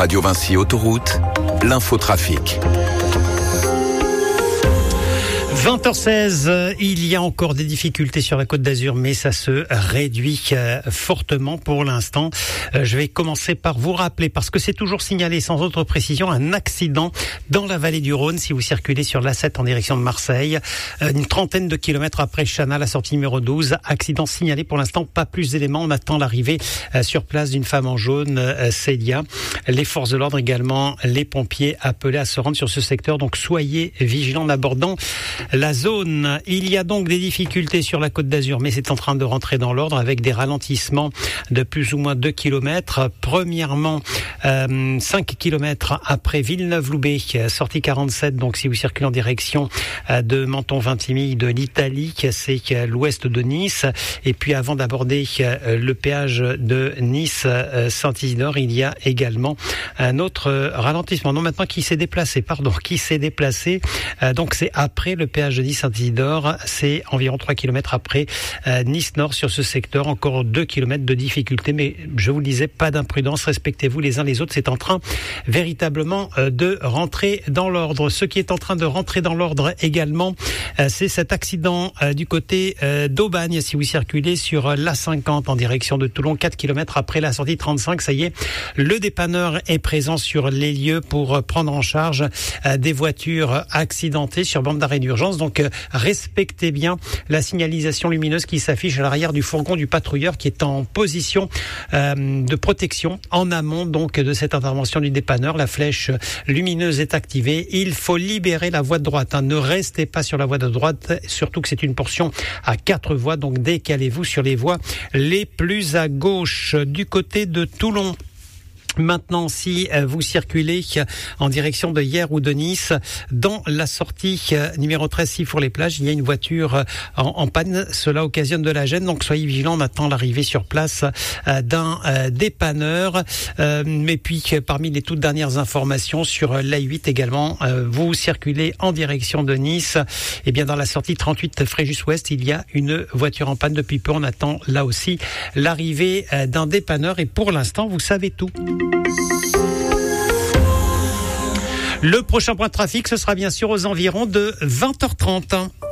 Radio Vinci Autoroute, l'infotrafic. 20h16, il y a encore des difficultés sur la Côte d'Azur, mais ça se réduit fortement pour l'instant. Je vais commencer par vous rappeler, parce que c'est toujours signalé sans autre précision, un accident dans la vallée du Rhône si vous circulez sur l'A7 en direction de Marseille. Une trentaine de kilomètres après Chana, la sortie numéro 12. Accident signalé pour l'instant, pas plus d'éléments. On attend l'arrivée sur place d'une femme en jaune, Célia. Les forces de l'ordre également, les pompiers appelés à se rendre sur ce secteur. Donc soyez vigilants en abordant la zone. Il y a donc des difficultés sur la Côte d'Azur, mais c'est en train de rentrer dans l'ordre avec des ralentissements de plus ou moins 2 kilomètres. Premièrement, 5 kilomètres après Villeneuve-Loubet, sortie 47. Donc si vous circulez en direction de Menton-Vintimille, de l'Italie, c'est l'ouest de Nice. Et puis avant d'aborder le péage de Nice-Saint-Isidore, il y a également un autre ralentissement. Non, maintenant qui s'est déplacé. Donc c'est après le péage de Nice-Saint-Isidore, c'est environ 3 km après Nice-Nord sur ce secteur, encore 2 km de difficulté, mais je vous le disais, pas d'imprudence, respectez-vous les uns les autres, c'est en train véritablement de rentrer dans l'ordre. Ce qui est en train de rentrer dans l'ordre également, c'est cet accident du côté d'Aubagne, si vous circulez sur l'A50 en direction de Toulon, 4 km après la sortie 35, ça y est, le dépanneur est présent sur les lieux pour prendre en charge des voitures accidentées sur bande d'arrêt d'urgence. Donc respectez bien la signalisation lumineuse qui s'affiche à l'arrière du fourgon du patrouilleur qui est en position de protection en amont donc de cette intervention du dépanneur. La flèche lumineuse est activée. Il faut libérer la voie de droite. Ne restez pas sur la voie de droite, surtout que c'est une portion à 4 voies. Donc décalez-vous sur les voies les plus à gauche. Du côté de Toulon, maintenant, si vous circulez en direction de Hyères ou de Nice, dans la sortie numéro 13 Sifour-les-Plages, il y a une voiture en panne. Cela occasionne de la gêne, donc soyez vigilants. On attend l'arrivée sur place d'un dépanneur. Mais puis, parmi les toutes dernières informations sur l'A8 également, vous circulez en direction de Nice. Et bien, dans la sortie 38 Fréjus-Ouest, il y a une voiture en panne depuis peu. On attend là aussi l'arrivée d'un dépanneur. Et pour l'instant, vous savez tout. Le prochain point de trafic, ce sera bien sûr aux environs de 20h30.